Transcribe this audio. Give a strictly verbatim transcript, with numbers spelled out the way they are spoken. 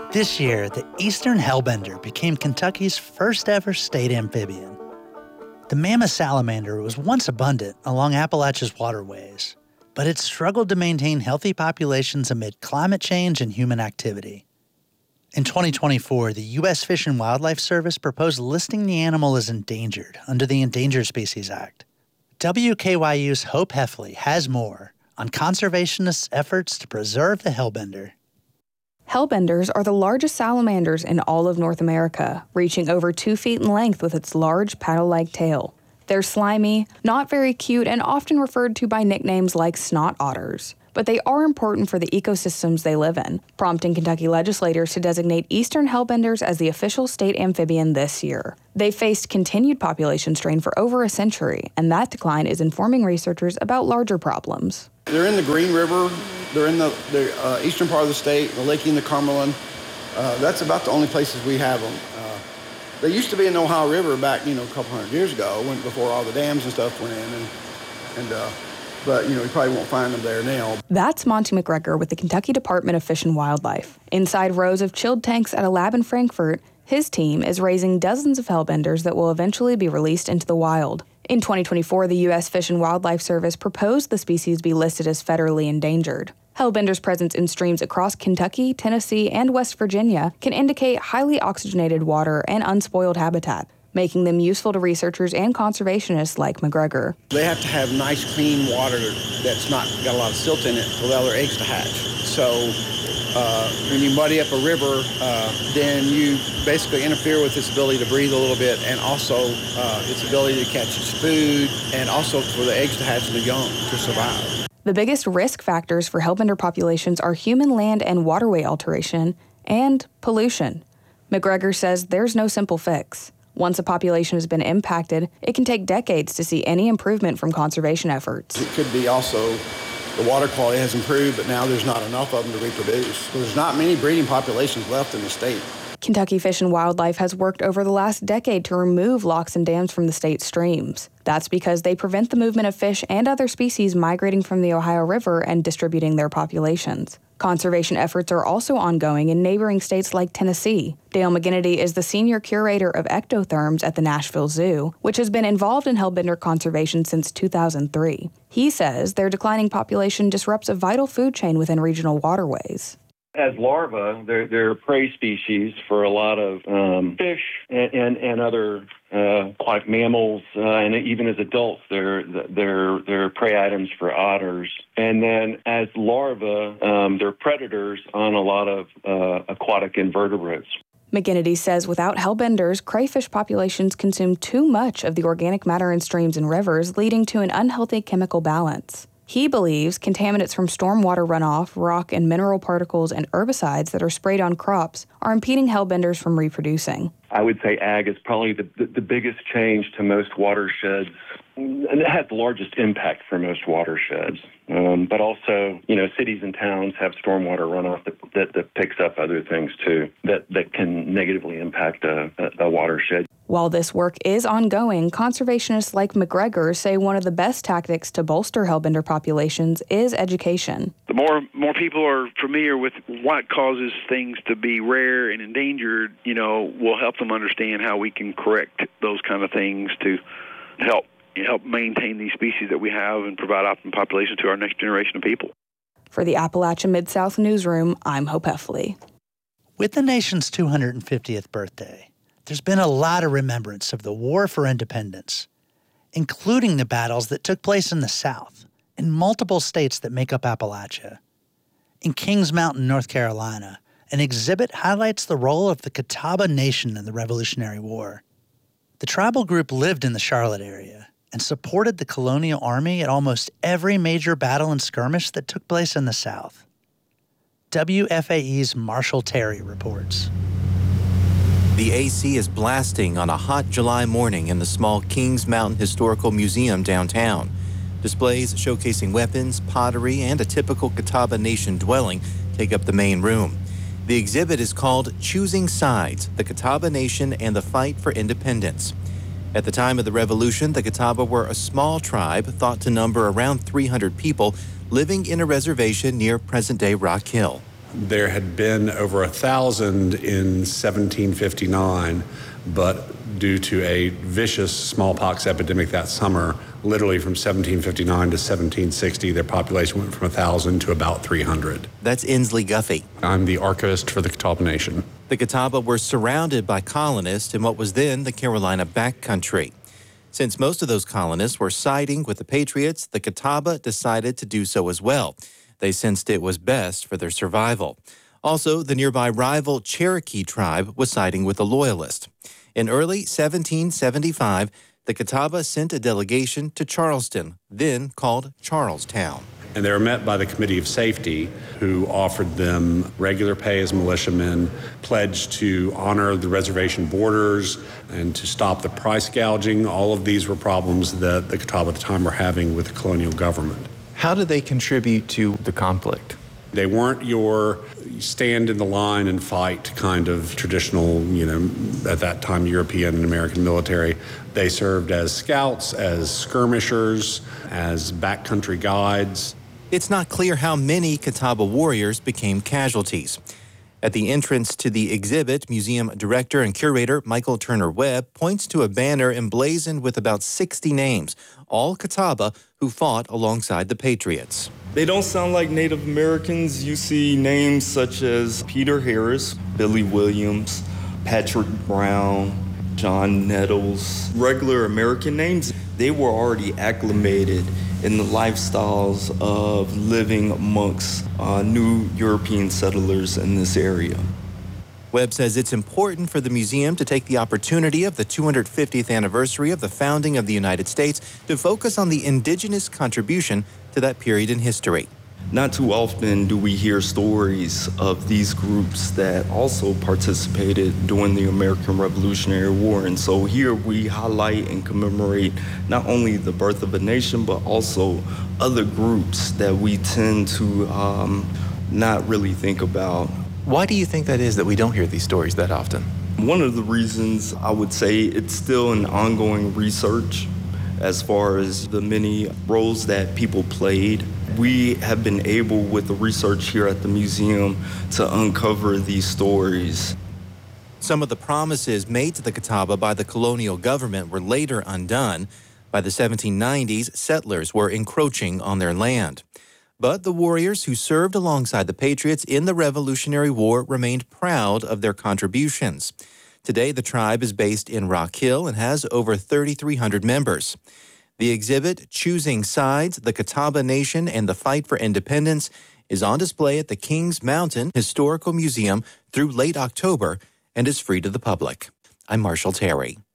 This year, the eastern hellbender became Kentucky's first ever state amphibian. The mammoth salamander was once abundant along Appalachia's waterways, but it struggled to maintain healthy populations amid climate change and human activity. In twenty twenty-four, the U S Fish and Wildlife Service proposed listing the animal as endangered under the Endangered Species Act. W K Y U's Hope Heffley has more on conservationists' efforts to preserve the hellbender. Hellbenders are the largest salamanders in all of North America, reaching over two feet in length with its large paddle-like tail. They're slimy, not very cute, and often referred to by nicknames like snot otters. But they are important for the ecosystems they live in, prompting Kentucky legislators to designate eastern hellbenders as the official state amphibian this year. They've faced continued population strain for over a century, and that decline is informing researchers about larger problems. They're in the Green River, they're in the, the uh, eastern part of the state, the Lake and the Cumberland. Uh, that's about the only places we have them. Uh, they used to be in the Ohio River back, you know, a couple hundred years ago, when, before all the dams and stuff went in, and, and uh, but, you know, you probably won't find them there now. That's Monty McGregor with the Kentucky Department of Fish and Wildlife. Inside rows of chilled tanks at a lab in Frankfort, his team is raising dozens of hellbenders that will eventually be released into the wild. In twenty twenty-four, the U S Fish and Wildlife Service proposed the species be listed as federally endangered. Hellbenders' presence in streams across Kentucky, Tennessee, and West Virginia can indicate highly oxygenated water and unspoiled habitat, making them useful to researchers and conservationists like McGregor. They have to have nice, clean water that's not got a lot of silt in it to allow their eggs to hatch. So uh, when you muddy up a river, uh, then you basically interfere with its ability to breathe a little bit, and also uh, its ability to catch its food, and also for the eggs to hatch and the young to survive. The biggest risk factors for hellbender populations are human land and waterway alteration and pollution. McGregor says there's no simple fix. Once a population has been impacted, it can take decades to see any improvement from conservation efforts. It could be also the water quality has improved, but now there's not enough of them to reproduce. So there's not many breeding populations left in the state. Kentucky Fish and Wildlife has worked over the last decade to remove locks and dams from the state's streams. That's because they prevent the movement of fish and other species migrating from the Ohio River and distributing their populations. Conservation efforts are also ongoing in neighboring states like Tennessee. Dale McGinnity is the senior curator of ectotherms at the Nashville Zoo, which has been involved in hellbender conservation since two thousand three. He says their declining population disrupts a vital food chain within regional waterways. As larvae, they're, they're prey species for a lot of um, fish and, and, and other uh, aquatic mammals, uh, and even as adults, they're, they're, they're prey items for otters. And then as larvae, um, they're predators on a lot of uh, aquatic invertebrates. McGinnity says without hellbenders, crayfish populations consume too much of the organic matter in streams and rivers, leading to an unhealthy chemical balance. He believes contaminants from stormwater runoff, rock and mineral particles, and herbicides that are sprayed on crops are impeding hellbenders from reproducing. I would say ag is probably the, the, the biggest change to most watersheds, and it has the largest impact for most watersheds. Um, but also, you know, cities and towns have stormwater runoff that, that, that picks up other things too that, that can negatively impact a, a, a watershed. While this work is ongoing, conservationists like McGregor say one of the best tactics to bolster hellbender populations is education. The more more people are familiar with what causes things to be rare and endangered, you know, will help them understand how we can correct those kind of things to help help maintain these species that we have and provide optimum populations to our next generation of people. For the Appalachia Mid-South Newsroom, I'm Hope Heffley. With the nation's two hundred fiftieth birthday, there's been a lot of remembrance of the War for Independence, including the battles that took place in the South, in multiple states that make up Appalachia. In Kings Mountain, North Carolina, an exhibit highlights the role of the Catawba Nation in the Revolutionary War. The tribal group lived in the Charlotte area and supported the colonial army at almost every major battle and skirmish that took place in the South. W F A E's Marshall Terry reports. The A C is blasting on a hot July morning in the small Kings Mountain Historical Museum downtown. Displays showcasing weapons, pottery, and a typical Catawba Nation dwelling take up the main room. The exhibit is called Choosing Sides, the Catawba Nation and the Fight for Independence. At the time of the Revolution, the Catawba were a small tribe thought to number around three hundred people living in a reservation near present-day Rock Hill. There had been over a thousand in seventeen fifty-nine, but due to a vicious smallpox epidemic that summer, literally from seventeen fifty-nine to seventeen sixty, their population went from one thousand to about three hundred. That's Inslee Guffey. I'm the archivist for the Catawba Nation. The Catawba were surrounded by colonists in what was then the Carolina backcountry. Since most of those colonists were siding with the Patriots, the Catawba decided to do so as well. They sensed it was best for their survival. Also, the nearby rival Cherokee tribe was siding with the Loyalists. In early seventeen seventy-five, the Catawba sent a delegation to Charleston, then called Charlestown. And they were met by the Committee of Safety, who offered them regular pay as militiamen, pledged to honor the reservation borders, and to stop the price gouging. All of these were problems that the Catawba at the time were having with the colonial government. How did they contribute to the conflict? They weren't your stand in the line and fight kind of traditional, you know, at that time, European and American military. They served as scouts, as skirmishers, as backcountry guides. It's not clear how many Catawba warriors became casualties. At the entrance to the exhibit, museum director and curator Michael Turner Webb points to a banner emblazoned with about sixty names, all Catawba who fought alongside the Patriots. They don't sound like Native Americans. You see names such as Peter Harris, Billy Williams, Patrick Brown, John Nettles, regular American names. They were already acclimated in the lifestyles of living amongst uh, new European settlers in this area. Webb says it's important for the museum to take the opportunity of the two hundred fiftieth anniversary of the founding of the United States to focus on the indigenous contribution to that period in history. Not too often do we hear stories of these groups that also participated during the American Revolutionary War. And so here we highlight and commemorate not only the birth of a nation, but also other groups that we tend to um, not really think about. Why do you think that is that we don't hear these stories that often? One of the reasons, I would say, it's still an ongoing research as far as the many roles that people played. We have been able, with the research here at the museum, to uncover these stories. Some of the promises made to the Catawba by the colonial government were later undone. By the seventeen nineties, settlers were encroaching on their land. But the warriors who served alongside the Patriots in the Revolutionary War remained proud of their contributions. Today, the tribe is based in Rock Hill and has over thirty-three hundred members. The exhibit, Choosing Sides, the Catawba Nation and the Fight for Independence, is on display at the Kings Mountain Historical Museum through late October and is free to the public. I'm Marshall Terry.